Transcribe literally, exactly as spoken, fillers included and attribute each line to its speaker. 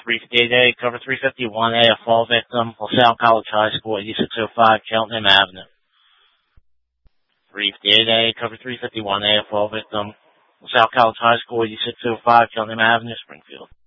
Speaker 1: three fifty-eight A, cover three fifty-one A, a fall victim, LaSalle College High School, eighty-six oh five Cheltenham Avenue. three fifty-eight A, cover three fifty-one A, a fall victim, LaSalle College High School, eighty-six oh five Cheltenham Avenue, Springfield.